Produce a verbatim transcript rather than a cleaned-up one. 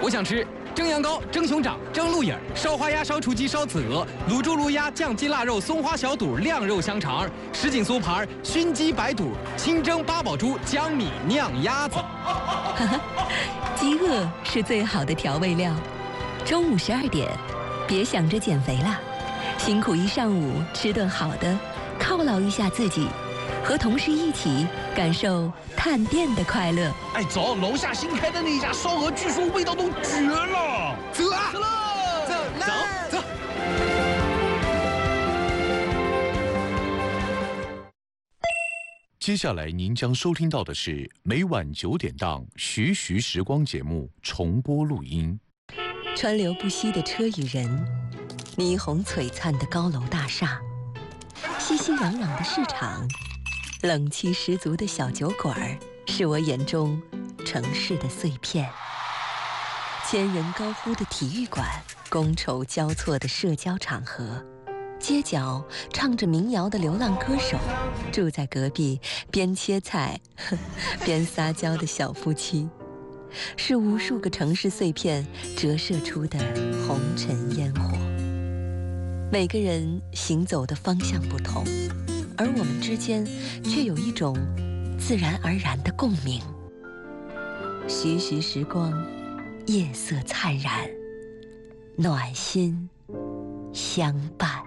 我想吃蒸羊羔、蒸熊掌、蒸鹿眼、烧花鸭、烧雏鸡、烧子鹅、卤猪、卤鸭、酱鸡、腊肉、松花小肚、晾肉香肠、什锦酥盘、熏鸡白肚、清蒸八宝猪、江米酿鸭子。 饥饿是最好的调味料。中午十二点，别想着减肥了，辛苦一上午，吃顿好的，犒劳一下自己，和同事一起感受探店的快乐。 哎，走，楼下新开的那家烧鹅，据说味道都绝了。 走啊！走喽！走走走。 接下来您将收听到的是每晚九点档《徐徐时光》节目重播录音。 川流不息的车与人，霓虹璀璨的高楼大厦，熙熙攘攘的市场，冷气十足的小酒馆，是我眼中城市的碎片。千人高呼的体育馆，觥筹交错的社交场合，街角唱着民谣的流浪歌手，住在隔壁边切菜呵边撒娇的小夫妻，是无数个城市碎片折射出的红尘烟火。每个人行走的方向不同，而我们之间却有一种自然而然的共鸣。徐徐时光，夜色灿然，暖心相伴。